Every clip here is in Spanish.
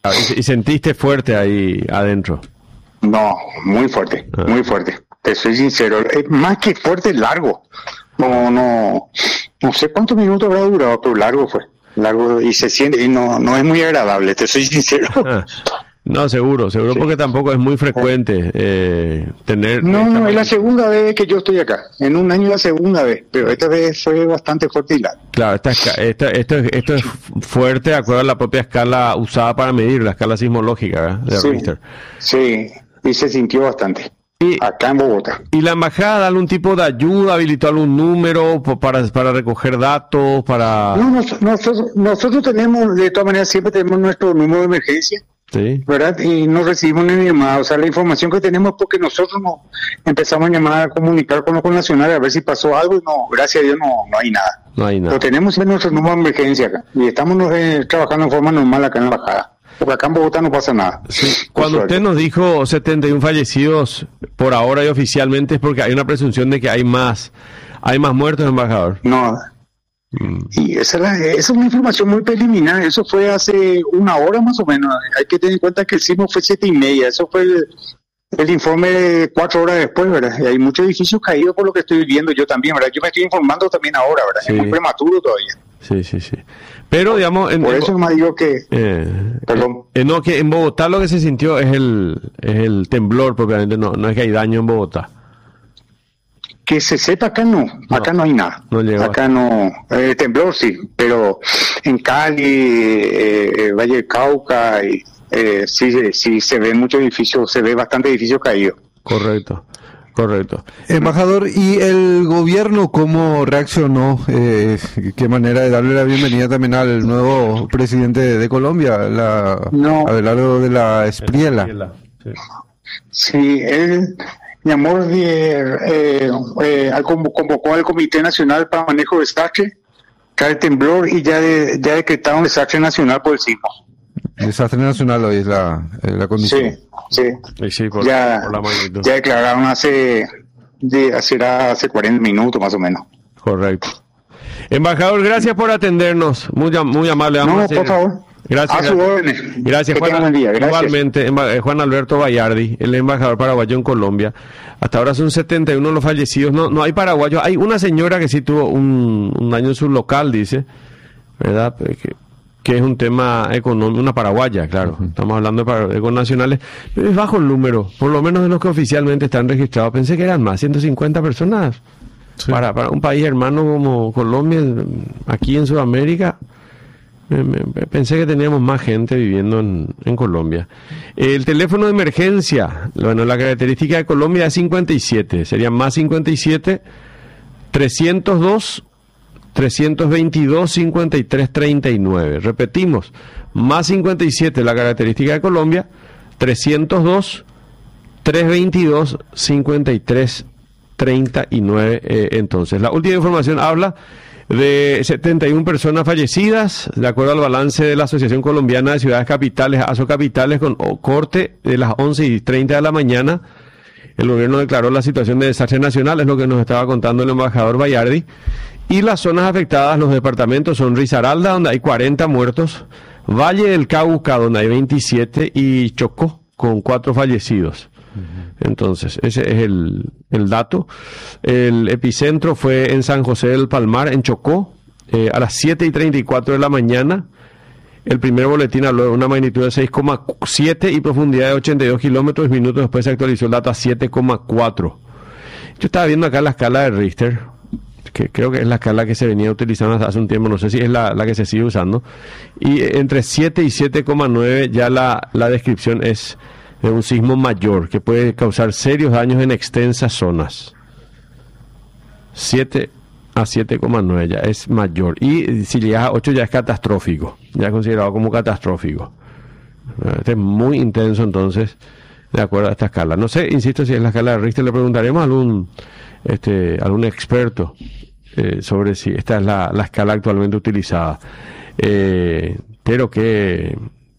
Y sentiste fuerte ahí adentro. No, muy fuerte, muy fuerte. Te soy sincero, es más que fuerte, largo. No sé cuántos minutos habrá durado, pero largo fue. Largo y se siente, y no es muy agradable, te soy sincero. No, seguro, sí. Porque tampoco es muy frecuente tener... No, es la segunda vez que yo estoy acá. En un año la segunda vez, pero esta vez fue bastante fuerte y largo. Claro, esto es fuerte de acuerdo a la propia escala usada para medir, la escala sismológica, ¿verdad? De Richter. Sí, y se sintió bastante. Acá en Bogotá. ¿Y la embajada da algún tipo de ayuda, habilitó algún número para recoger datos, para...? No, nosotros tenemos, de todas maneras, siempre tenemos nuestro número de emergencia. Sí. ¿Verdad? Y no recibimos ni llamada. O sea, la información que tenemos es porque nosotros empezamos a llamar, a comunicar con los connacionales a ver si pasó algo y no, gracias a Dios no hay nada. No hay nada. Pero tenemos nuestro número de emergencia acá y estamos trabajando en forma normal acá en la embajada. Porque acá en Bogotá no pasa nada. Sí. Cuando usted nos dijo 71 fallecidos por ahora y oficialmente es porque hay una presunción de que hay más muertos, embajador. No. Y esa es una información muy preliminar. Eso fue hace una hora más o menos. Hay que tener en cuenta que el sismo fue 7:30. Eso fue el informe de 4 horas después, ¿verdad? Y hay muchos edificios caídos por lo que estoy viendo yo también, ¿verdad? Yo me estoy informando también ahora, ¿verdad? Sí. Es muy prematuro todavía. Sí. Pero, digamos... Por eso me digo que... perdón. No, que en Bogotá lo que se sintió es el temblor, propiamente. No es que hay daño en Bogotá. Que se sepa, acá no hay nada. No llegó. Acá no, temblor sí, pero en Cali, Valle del Cauca, sí se ve muchos edificios, se ve bastante edificios caídos. Correcto. Embajador, ¿y el gobierno cómo reaccionó? ¿Qué manera de darle la bienvenida también al nuevo presidente de Colombia, Abelardo de la Espriella? Sí, él llamó, convocó al Comité Nacional para Manejo de Desastre, cae temblor y ya decretaron un desastre nacional por el sismo. Desastre nacional hoy es la condición. Sí, por la magnitud. Ya declararon hace 40 minutos más o menos. Correcto. Embajador, gracias por atendernos. Muy amable. Por favor. Gracias. A sus órdenes. Gracias, Juan. Buen día. Gracias. Igualmente, Juan Alberto Bayardi, el embajador paraguayo en Colombia. Hasta ahora son 71 los fallecidos. No hay paraguayos. Hay una señora que sí tuvo un daño en su local, dice, ¿verdad? Que es un tema económico, una paraguaya, claro. Estamos hablando de connacionales. Pero es bajo el número, por lo menos de los que oficialmente están registrados. Pensé que eran más, 150 personas. Sí. Para un país hermano como Colombia, aquí en Sudamérica, pensé que teníamos más gente viviendo en Colombia. El teléfono de emergencia, bueno, la característica de Colombia es 57, sería más 57, 302, 322, 53, 39. Repetimos, más 57, la característica de Colombia, 302, 322, 53, 39. Entonces, la última información habla de 71 personas fallecidas, de acuerdo al balance de la Asociación Colombiana de Ciudades Capitales, Asocapitales, con corte de las 11:30 de la mañana. El gobierno declaró la situación de desastre nacional, es lo que nos estaba contando el embajador Bayardi. Y las zonas afectadas, los departamentos son Risaralda, donde hay 40 muertos, Valle del Cauca, donde hay 27, y Chocó, con 4 fallecidos. Entonces, ese es el dato. El epicentro fue en San José del Palmar, en Chocó, a las 7:34 de la mañana. El primer boletín habló de una magnitud de 6,7 y profundidad de 82 kilómetros. Minutos después se actualizó el dato a 7,4. Yo estaba viendo acá la escala de Richter, que creo que es la escala que se venía utilizando hace un tiempo, no sé si es la que se sigue usando. Y entre 7 y 7,9 ya la descripción es de un sismo mayor que puede causar serios daños en extensas zonas. 7 a 7,9 ya es mayor. Y si llegas a 8 ya es catastrófico, ya es considerado como catastrófico. Este es muy intenso entonces, de acuerdo a esta escala. No sé, insisto, si es la escala de Richter, le preguntaremos a algún experto sobre si esta es la escala actualmente utilizada. Pero que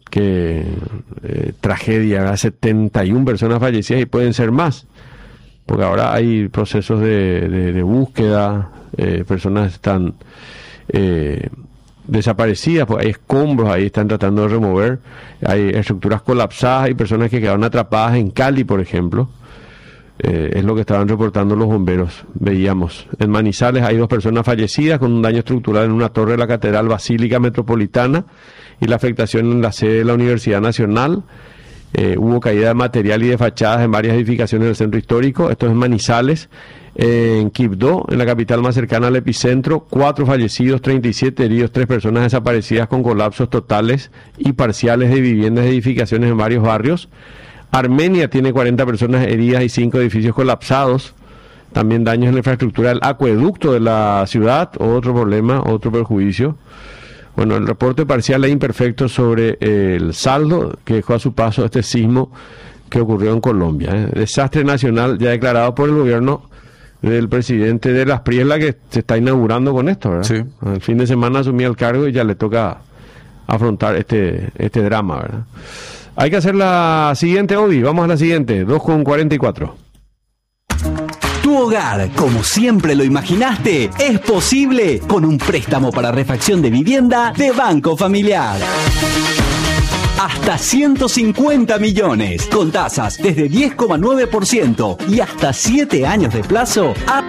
tragedia, 71 personas fallecidas y pueden ser más, porque ahora hay procesos de búsqueda, personas están desaparecidas, pues hay escombros ahí, están tratando de remover, hay estructuras colapsadas, hay personas que quedaron atrapadas en Cali, por ejemplo. Es lo que estaban reportando los bomberos, veíamos. En Manizales hay 2 personas fallecidas con un daño estructural en una torre de la Catedral Basílica Metropolitana y la afectación en la sede de la Universidad Nacional. Hubo caída de material y de fachadas en varias edificaciones del centro histórico. Esto es en Manizales. En Quibdó, en la capital más cercana al epicentro, 4 fallecidos, 37 heridos, 3 personas desaparecidas con colapsos totales y parciales de viviendas y edificaciones en varios barrios. Armenia tiene 40 personas heridas y 5 edificios colapsados. También daños en la infraestructura del acueducto de la ciudad, otro problema, otro perjuicio. Bueno, el reporte parcial e imperfecto sobre el saldo que dejó a su paso este sismo que ocurrió en Colombia. Desastre nacional ya declarado por el gobierno del presidente de las Priela, que se está inaugurando con esto, ¿verdad? Sí. El fin de semana asumía el cargo y ya le toca afrontar este drama, ¿verdad? Hay que hacer la siguiente, Obi. Vamos a la siguiente, 2:44. Tu hogar, como siempre lo imaginaste, es posible con un préstamo para refacción de vivienda de Banco Familiar. Hasta 150 millones, con tasas desde 10,9% y hasta 7 años de plazo a